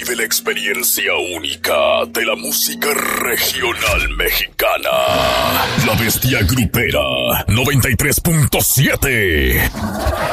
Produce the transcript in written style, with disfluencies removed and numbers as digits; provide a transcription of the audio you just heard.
Vive la experiencia única de la música regional mexicana. La Bestia Grupera 93.7.